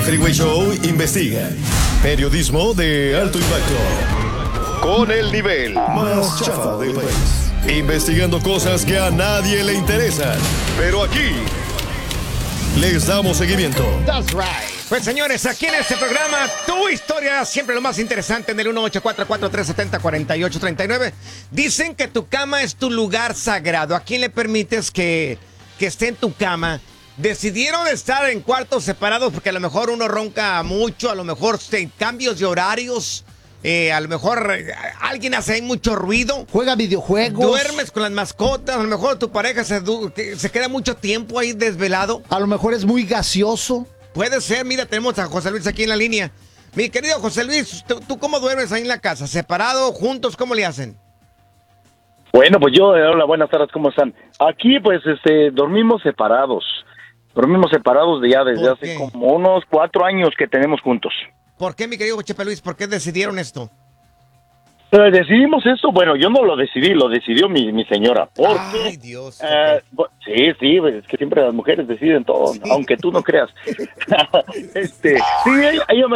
Freeway Show investiga. Periodismo de alto impacto. Con el nivel más chafa del país. Investigando cosas que a nadie le interesan. Pero aquí les damos seguimiento. That's right. Pues señores, aquí en este programa, tu historia, siempre lo más interesante en el 1844-370-4839. Dicen que tu cama es tu lugar sagrado. ¿A quién le permites que esté en tu cama? Decidieron estar en cuartos separados porque a lo mejor uno ronca mucho, a lo mejor cambios de horarios, a lo mejor alguien hace ahí mucho ruido. Juega videojuegos. Duermes con las mascotas, a lo mejor tu pareja se queda mucho tiempo ahí desvelado. A lo mejor es muy gaseoso. Puede ser, mira, tenemos a José Luis aquí en la línea. Mi querido José Luis, ¿tú cómo duermes ahí en la casa? ¿Separado, juntos? ¿Cómo le hacen? Bueno, pues hola, buenas tardes, ¿cómo están? Aquí, pues, dormimos separados. Dormimos separados desde hace como unos 4 años que tenemos juntos. ¿Por qué, mi querido Chepe Luis? ¿Por qué decidieron esto? Decidimos esto, bueno, yo no lo decidí, lo decidió mi señora. Porque, ay, Dios. Sí, es que siempre las mujeres deciden todo, sí. Aunque tú no creas. Sí, ella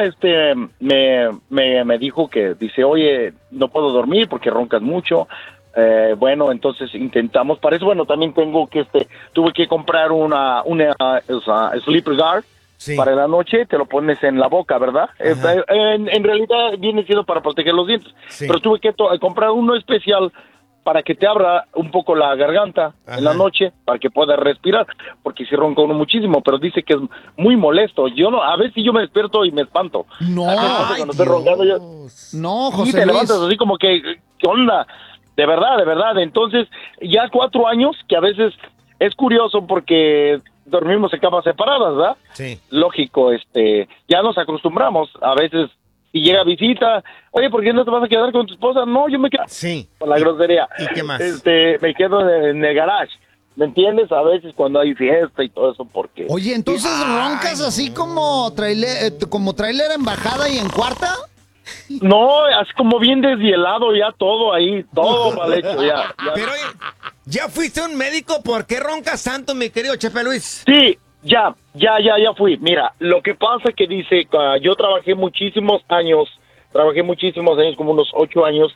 me dijo que, dice, oye, no puedo dormir porque roncas mucho. Bueno, entonces intentamos, para eso, bueno, también tuve que comprar una sleeper guard. Sí. Para la noche te lo pones en la boca, ¿verdad? En realidad viene siendo para proteger los dientes. Sí. Pero tuve que comprar uno especial para que te abra un poco la garganta en la noche, para que puedas respirar, porque si ronca uno muchísimo, pero dice que es muy molesto. A veces yo me despierto y me espanto. No, cuando estoy roncando yo... No, José Luis. Te levantas así como que, ¿qué onda? De verdad. Entonces, ya 4 años que a veces es curioso porque dormimos en camas separadas, ¿verdad? Sí. Lógico, ya nos acostumbramos. A veces, si llega visita, oye, ¿por qué no te vas a quedar con tu esposa? No, yo me quedo. Sí. Con la grosería. ¿Y qué más? Me quedo en el garage. ¿Me entiendes? A veces cuando hay fiesta y todo eso, porque... Oye, entonces roncas así como trailer en bajada y en cuarta. No, así como bien deshielado ya todo ahí, todo mal hecho ya. Pero oye, ¿ya fuiste a un médico? ¿Por qué roncas tanto, mi querido Chepe Luis? Sí, ya fui. Mira, lo que pasa es que dice, yo trabajé muchísimos años, como unos 8 años,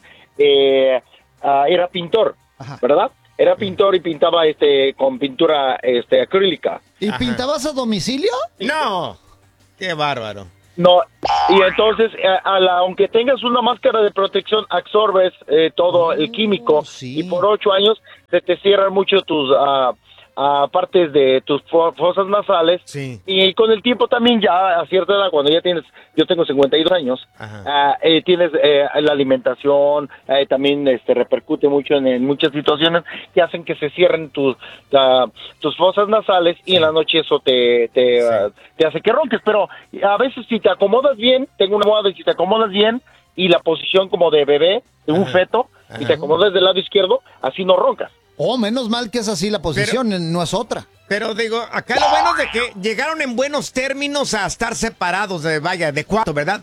era pintor, ¿verdad? Era pintor y pintaba con pintura acrílica. ¿Y pintabas a domicilio? No, qué bárbaro. No, y entonces, aunque tengas una máscara de protección, absorbes todo el químico, sí. Y por 8 años se te cierran mucho tus partes de tus fosas nasales, sí. Y con el tiempo también ya a cierta edad, cuando ya yo tengo 52 años, tienes la alimentación, también repercute mucho en muchas situaciones que hacen que se cierren tus fosas nasales, sí. Y en la noche eso te hace que ronques, pero a veces si te acomodas bien, tengo una almohada, si te acomodas bien y la posición como de bebé, de un feto, y te acomodas del lado izquierdo, así no roncas. Oh, menos mal que es así la posición, no es otra. Pero digo, acá lo bueno es de que llegaron en buenos términos a estar separados de cuarto, ¿verdad?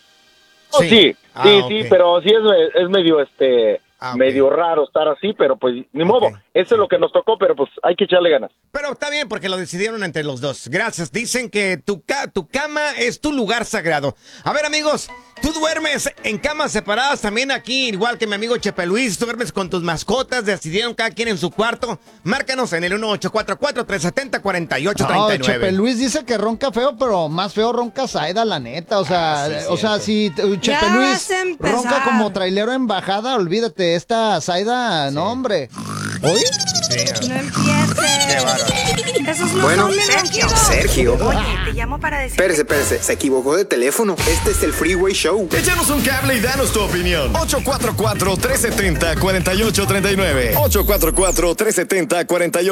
Sí, pero sí es medio medio raro estar así, pero pues ni modo, eso es lo que nos tocó, pero pues hay que echarle ganas. Pero está bien porque lo decidieron entre los dos. Gracias. Dicen que tu cama es tu lugar sagrado. A ver, amigos, ¿tú duermes en camas separadas también aquí, igual que mi amigo Chepe Luis? ¿Tú duermes con tus mascotas? ¿Decidieron cada quien en su cuarto? Márcanos en el 1844-370-4839. No, Chepe Luis dice que ronca feo, pero más feo ronca Zaida, la neta. O sea, si Chepe Luis ronca como trailero en bajada, olvídate, esta Zaida, no, hombre. ¿Oye? Sí, no empieces. Qué bárbaro. Esos no Bueno, son Sergio. Oye, te llamo para decir... Espérese, se equivocó de teléfono. Este es el Freeway Show. Échanos un cable y danos tu opinión. 844-370-4839. 844-370-4839.